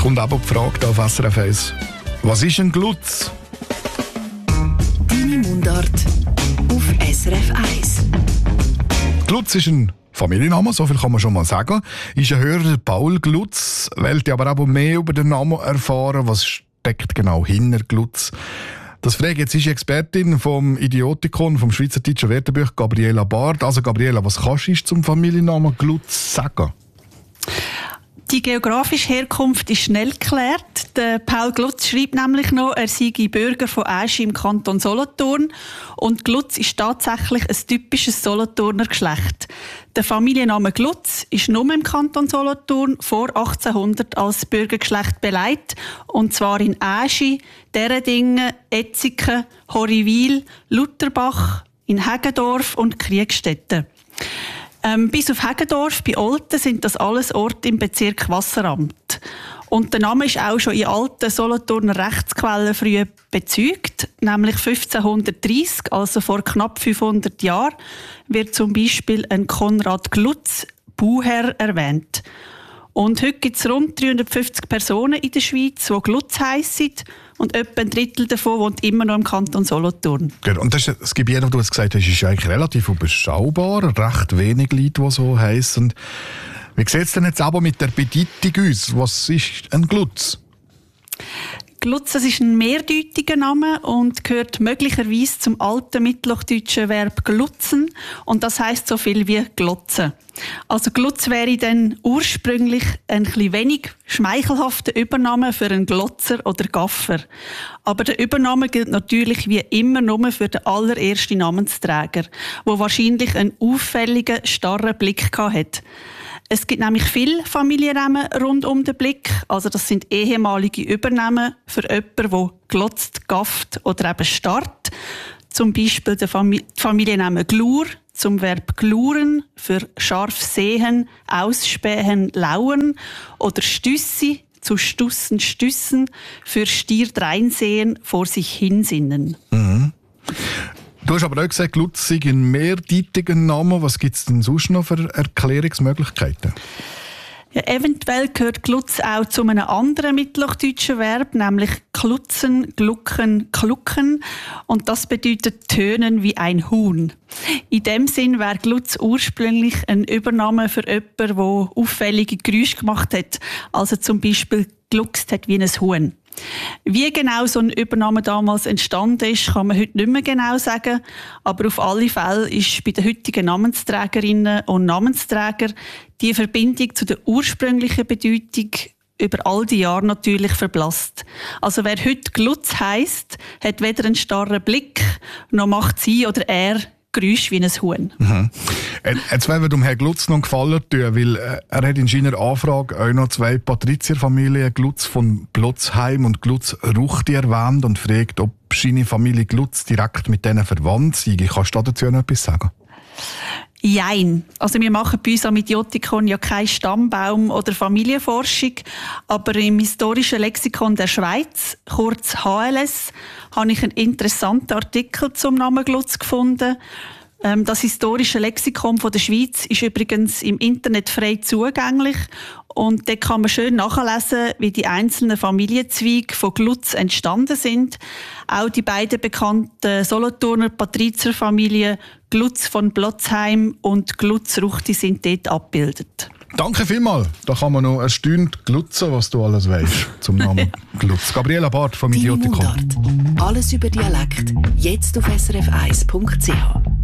Kommt aber die Frage hier auf SRF 1. Was ist ein Glutz? Deine Mundart auf SRF 1. Glutz ist ein Familienname, so viel kann man schon mal sagen. Ist ein Hörer Paul Glutz, wollte aber auch mehr über den Namen erfahren. Was steckt genau hinter Glutz? Das frage jetzt ist Expertin vom Idiotikon, vom Schweizerdeutschen Wörterbuch, Gabriela Bard. Also Gabriela, was kannst du zum Familiennamen Glutz sagen? Die geografische Herkunft ist schnell geklärt. Der Paul Glutz schreibt nämlich noch, er sei Bürger von Aeschi im Kanton Solothurn. Und Glutz ist tatsächlich ein typisches Solothurner Geschlecht. Der Familienname Glutz ist nur im Kanton Solothurn vor 1800 als Bürgergeschlecht beleidigt. Und zwar in Aeschi, Derendingen, Etziken, Horriwil, Lutherbach, in Heggendorf und Kriegstetten. Bis auf Heggendorf bei Olten sind das alles Orte im Bezirk Wasseramt. Und der Name ist auch schon in alten Solothurner Rechtsquellen früh bezeugt, nämlich 1530, also vor knapp 500 Jahren, wird zum Beispiel ein Konrad Glutz, Bauherr, erwähnt. Und heute gibt es rund 350 Personen in der Schweiz, die Glutz heissen. Und etwa ein Drittel davon wohnt immer noch im Kanton Solothurn. Und das Gebiet, das du jetzt gesagt hast, ist eigentlich relativ überschaubar. Recht wenig Leute, die so heissen. Wie sieht es denn jetzt aber mit der Bedeutung aus? Was ist ein Glutz? Glutz ist ein mehrdeutiger Name und gehört möglicherweise zum alten mittelhochdeutschen Verb glutzen. Und das heisst so viel wie glotzen. Also Glutz wäre dann ursprünglich ein bisschen wenig schmeichelhafter Übername für einen Glotzer oder Gaffer. Aber der Übername gilt natürlich wie immer nur für den allerersten Namensträger, der wahrscheinlich einen auffälligen, starren Blick hatte. Es gibt nämlich viele Familiennamen rund um den Blick. Also das sind ehemalige Übernamen für jemanden, der glotzt, gafft oder eben starrt. Zum Beispiel der Familienname Glur zum Verb gluren für scharf sehen, ausspähen, lauern. Oder Stüssi zu stussen, stüssen für stier dreinsehen, vor sich hinsinnen. Mhm. Du hast aber auch gesagt, Glutz sei ein mehrdeutiger Name. Was gibt es denn sonst noch für Erklärungsmöglichkeiten? Ja, eventuell gehört Glutz auch zu einem anderen mittelhochdeutschen Verb, nämlich klutzen, glucken, klucken. Und das bedeutet tönen wie ein Huhn. In dem Sinn wäre Glutz ursprünglich ein Übername für jemanden, der auffällige Geräusche gemacht hat. Also zum Beispiel gluckst hat wie ein Huhn. Wie genau so ein Übername damals entstanden ist, kann man heute nicht mehr genau sagen. Aber auf alle Fälle ist bei den heutigen Namensträgerinnen und Namensträgern die Verbindung zu der ursprünglichen Bedeutung über all die Jahre natürlich verblasst. Also wer heute Glutz heisst, hat weder einen starren Blick, noch macht sie oder er Geräusche wie ein Huhn. Mhm. Jetzt wollen wir Herrn Glutz noch einen Gefallen tun, weil er hat in seiner Anfrage auch noch zwei Patrizierfamilien, Glutz von Plotzheim und Glutz Ruchti, erwähnt und fragt, ob seine Familie Glutz direkt mit denen verwandt sei. Kannst du dazu noch etwas sagen? Jein. Also wir machen bei uns am Idiotikon ja keinen Stammbaum oder Familienforschung, aber im historischen Lexikon der Schweiz, kurz HLS, habe ich einen interessanten Artikel zum Namen Glutz gefunden. Das historische Lexikon der Schweiz ist übrigens im Internet frei zugänglich und dort kann man schön nachlesen, wie die einzelnen Familienzweige von Glutz entstanden sind. Auch die beiden bekannten Solothurner Patrizierfamilien Glutz von Plotzheim und Glutz Ruchti sind dort abgebildet. Danke vielmals. Da kann man noch erstaunt glutzen, was du alles weißt zum Namen Glutz. Gabriela Bard vom Idiotikon. Alles über Dialekt, jetzt auf srf1.ch.